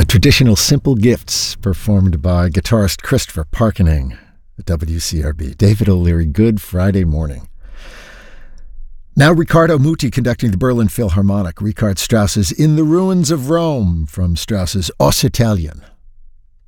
The traditional Simple Gifts performed by guitarist Christopher Parkening at WCRB. David O'Leary, Good Friday morning. Now Riccardo Muti conducting the Berlin Philharmonic. Richard Strauss's In the Ruins of Rome from Strauss's Aus Italien.